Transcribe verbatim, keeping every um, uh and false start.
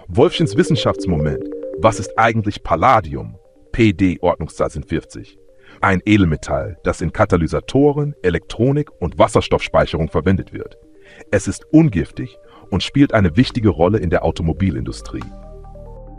Wolfchens Wissenschaftsmoment. Was ist eigentlich Palladium? P D Ordnungszahl sind vierzig. Ein Edelmetall, das in Katalysatoren, Elektronik und Wasserstoffspeicherung verwendet wird. Es ist ungiftig und spielt eine wichtige Rolle in der Automobilindustrie.